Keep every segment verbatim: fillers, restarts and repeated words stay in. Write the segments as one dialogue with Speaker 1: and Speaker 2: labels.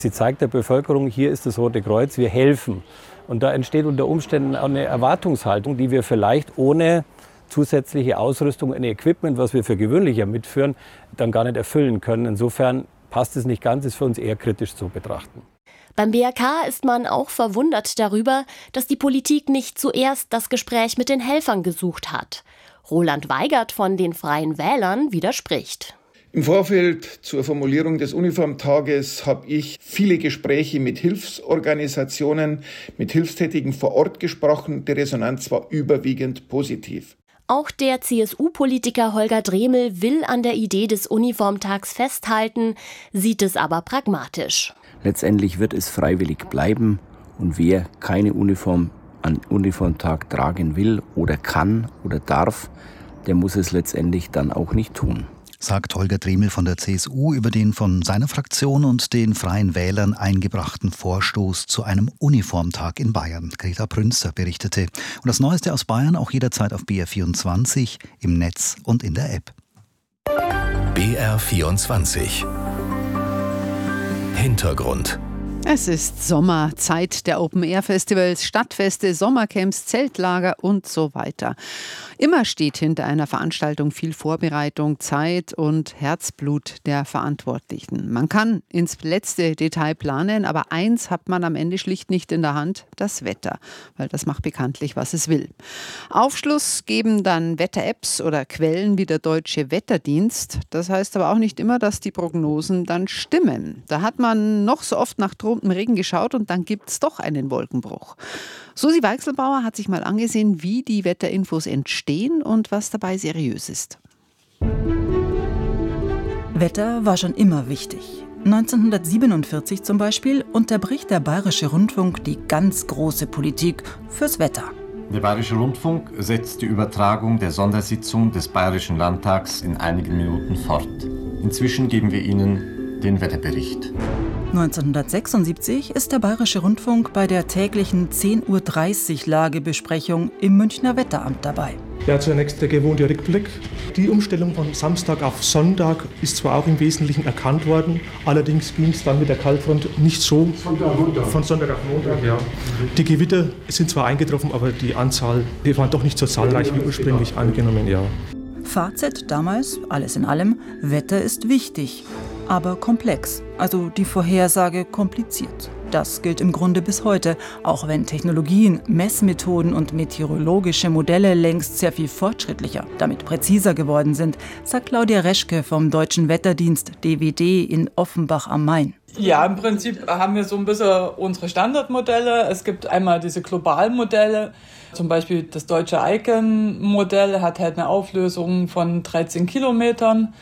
Speaker 1: Sie zeigt der Bevölkerung, hier ist das Rote Kreuz, wir helfen. Und da entsteht unter Umständen auch eine Erwartungshaltung, die wir vielleicht ohne zusätzliche Ausrüstung, ein Equipment, was wir für gewöhnlicher mitführen, dann gar nicht erfüllen können. Insofern passt es nicht ganz, ist für uns eher kritisch zu betrachten.
Speaker 2: Beim B R K ist man auch verwundert darüber, dass die Politik nicht zuerst das Gespräch mit den Helfern gesucht hat. Roland Weigert von den Freien Wählern widerspricht.
Speaker 3: Im Vorfeld zur Formulierung des Uniformtages habe ich viele Gespräche mit Hilfsorganisationen, mit Hilfstätigen vor Ort gesprochen. Die Resonanz war überwiegend positiv.
Speaker 2: Auch der C S U-Politiker Holger Dremel will an der Idee des Uniformtags festhalten, sieht es aber pragmatisch.
Speaker 4: Letztendlich wird es freiwillig bleiben und wer keine Uniform an Uniformtag tragen will oder kann oder darf, der muss es letztendlich dann auch nicht tun.
Speaker 5: Sagt Holger Dremel von der C S U über den von seiner Fraktion und den Freien Wählern eingebrachten Vorstoß zu einem Uniformtag in Bayern. Greta Brünster berichtete. Und das Neueste aus Bayern auch jederzeit auf B R vierundzwanzig, im Netz und in der App.
Speaker 6: B R vierundzwanzig Hintergrund.
Speaker 7: Es ist Sommer, Zeit der Open-Air-Festivals, Stadtfeste, Sommercamps, Zeltlager und so weiter. Immer steht hinter einer Veranstaltung viel Vorbereitung, Zeit und Herzblut der Verantwortlichen. Man kann ins letzte Detail planen, aber eins hat man am Ende schlicht nicht in der Hand, das Wetter, weil das macht bekanntlich, was es will. Aufschluss geben dann Wetter-Apps oder Quellen wie der Deutsche Wetterdienst. Das heißt aber auch nicht immer, dass die Prognosen dann stimmen. Da hat man noch so oft nach drohendem Regen geschaut und dann gibt es doch einen Wolkenbruch. Susi Weichselbauer hat sich mal angesehen, wie die Wetterinfos entstehen und was dabei seriös ist.
Speaker 8: Wetter war schon immer wichtig. neunzehnhundertsiebenundvierzig zum Beispiel unterbricht der Bayerische Rundfunk die ganz große Politik fürs Wetter.
Speaker 9: Der Bayerische Rundfunk setzt die Übertragung der Sondersitzung des Bayerischen Landtags in einigen Minuten fort. Inzwischen geben wir Ihnen den Wetterbericht.
Speaker 8: neunzehnhundertsechsundsiebzig ist der Bayerische Rundfunk bei der täglichen zehn Uhr dreißig Lagebesprechung im Münchner Wetteramt dabei.
Speaker 10: Ja, zunächst der gewohnte Rückblick. Die Umstellung von Samstag auf Sonntag ist zwar auch im Wesentlichen erkannt worden, allerdings ging es dann mit der Kaltfront nicht so Sonntag, Montag. von Sonntag auf Montag. Ja. Die Gewitter sind zwar eingetroffen, aber die Anzahl, die waren doch nicht so zahlreich wie ursprünglich angenommen. Ja.
Speaker 8: Fazit damals, alles in allem, Wetter ist wichtig, aber komplex, also die Vorhersage kompliziert. Das gilt im Grunde bis heute, auch wenn Technologien, Messmethoden und meteorologische Modelle längst sehr viel fortschrittlicher, damit präziser geworden sind, sagt Claudia Reschke vom Deutschen Wetterdienst D W D in Offenbach am Main.
Speaker 11: Ja, im Prinzip haben wir so ein bisschen unsere Standardmodelle. Es gibt einmal diese globalen Modelle. Zum Beispiel das deutsche Icon-Modell hat halt eine Auflösung von dreizehn Kilometern.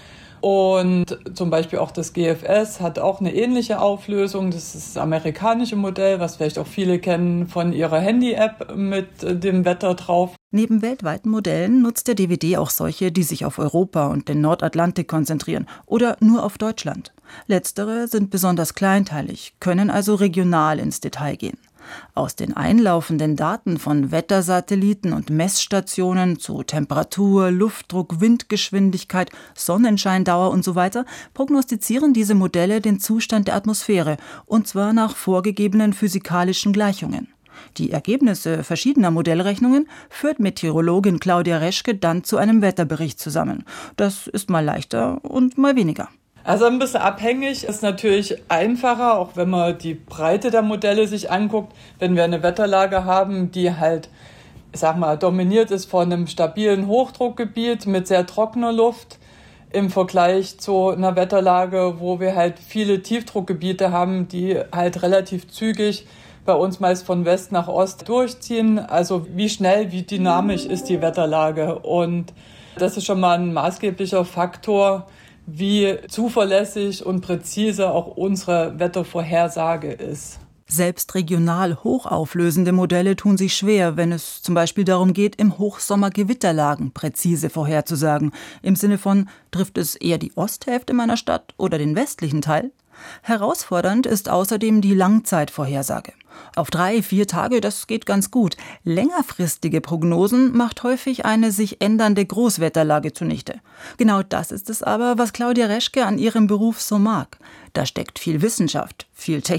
Speaker 11: Und zum Beispiel auch das G F S hat auch eine ähnliche Auflösung. Das ist das amerikanische Modell, was vielleicht auch viele kennen von ihrer Handy-App mit dem Wetter drauf.
Speaker 8: Neben weltweiten Modellen nutzt der D W D auch solche, die sich auf Europa und den Nordatlantik konzentrieren oder nur auf Deutschland. Letztere sind besonders kleinteilig, können also regional ins Detail gehen. Aus den einlaufenden Daten von Wettersatelliten und Messstationen zu Temperatur, Luftdruck, Windgeschwindigkeit, Sonnenscheindauer und so weiter prognostizieren diese Modelle den Zustand der Atmosphäre, und zwar nach vorgegebenen physikalischen Gleichungen. Die Ergebnisse verschiedener Modellrechnungen führt Meteorologin Claudia Reschke dann zu einem Wetterbericht zusammen. Das ist mal leichter und mal weniger.
Speaker 11: Also ein bisschen abhängig ist natürlich einfacher, auch wenn man die Breite der Modelle sich anguckt, wenn wir eine Wetterlage haben, die halt, ich sag mal, dominiert ist von einem stabilen Hochdruckgebiet mit sehr trockener Luft im Vergleich zu einer Wetterlage, wo wir halt viele Tiefdruckgebiete haben, die halt relativ zügig bei uns meist von West nach Ost durchziehen. Also wie schnell, wie dynamisch ist die Wetterlage, und das ist schon mal ein maßgeblicher Faktor, wie zuverlässig und präzise auch unsere Wettervorhersage ist.
Speaker 8: Selbst regional hochauflösende Modelle tun sich schwer, wenn es zum Beispiel darum geht, im Hochsommer Gewitterlagen präzise vorherzusagen. Im Sinne von, trifft es eher die Osthälfte meiner Stadt oder den westlichen Teil? Herausfordernd ist außerdem die Langzeitvorhersage. Auf drei, vier Tage, das geht ganz gut. Längerfristige Prognosen macht häufig eine sich ändernde Großwetterlage zunichte. Genau das ist es aber, was Claudia Reschke an ihrem Beruf so mag. Da steckt viel Wissenschaft, viel Technik.